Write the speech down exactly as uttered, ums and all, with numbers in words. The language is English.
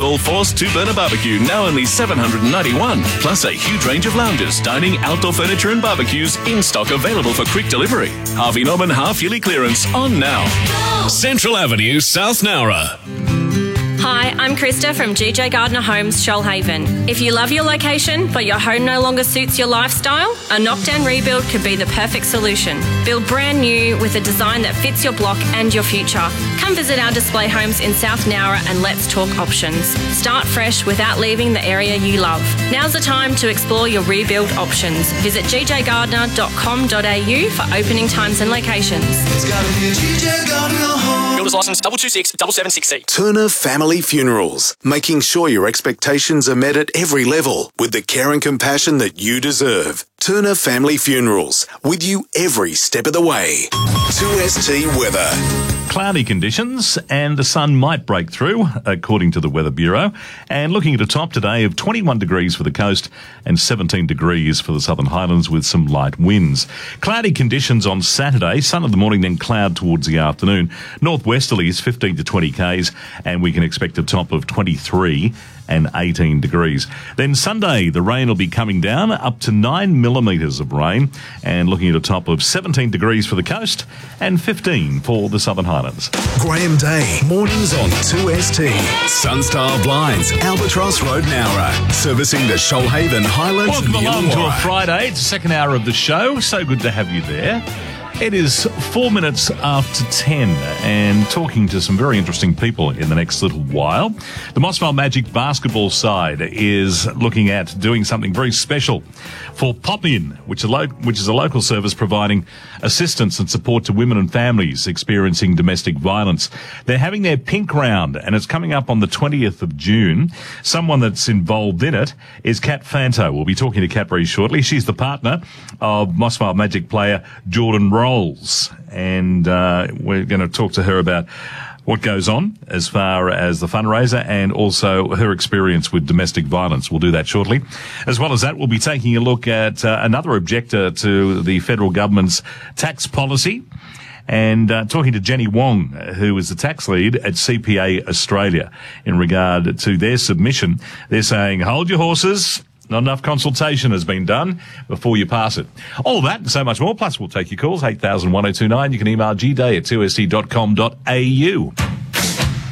all Force two-burner barbecue, now only seven hundred ninety-one dollars. Plus a huge range of lounges, dining, outdoor furniture and barbecues in stock, available for quick delivery. Harvey Norman half-yearly clearance on now. Central Avenue, South Nowra. Hi, I'm Krista from G J Gardner Homes, Shoalhaven. If you love your location, but your home no longer suits your lifestyle, a knockdown rebuild could be the perfect solution. Build brand new with a design that fits your block and your future. Come visit our display homes in South Nowra and let's talk options. Start fresh without leaving the area you love. Now's the time to explore your rebuild options. Visit g j gardner dot com dot a u for opening times and locations. It's gotta be a G J Gardner home. Builder's license double two six double seven six C. Turner Family Funerals, making sure your expectations are met at every level with the care and compassion that you deserve. Turner Family Funerals, with you every step of the way. two S T weather. Cloudy conditions and the sun might break through, according to the Weather Bureau. And looking at a top today of twenty-one degrees for the coast and seventeen degrees for the Southern Highlands with some light winds. Cloudy conditions on Saturday, sun in the morning, then cloud towards the afternoon. Northwesterlies fifteen to twenty k's, and we can expect a top of twenty-three and eighteen degrees. Then Sunday, the rain will be coming down, up to nine millimetres of rain, and looking at a top of seventeen degrees for the coast and fifteen for the Southern Highlands. Graham Day, mornings on two S T. Sunstar Blinds, Albatross Road, Nowra. Servicing the Shoalhaven, Highlands Welcome and along to a Illawarra. Friday. It's the second hour of the show. So good to have you there. It is four minutes after ten, and talking to some very interesting people in the next little while. The Mossvale Magic basketball side is looking at doing something very special for Pop In, which, a lo- which is a local service providing assistance and support to women and families experiencing domestic violence. They're having their pink round, and it's coming up on the twentieth of June. Someone that's involved in it is Kat Fanto. We'll be talking to Kat very shortly. She's the partner of Mossvale Magic player Jordan Rolls. And uh, we're going to talk to her about what goes on as far as the fundraiser and also her experience with domestic violence. We'll do that shortly. As well as that, we'll be taking a look at uh, another objector to the federal government's tax policy, and uh, talking to Jenny Wong, who is the tax lead at C P A Australia, in regard to their submission. They're saying, hold your horses. Not enough consultation has been done before you pass it. All that and so much more. Plus, we'll take your calls, eight thousand one oh two nine. You can email g day at two s t dot com dot a u.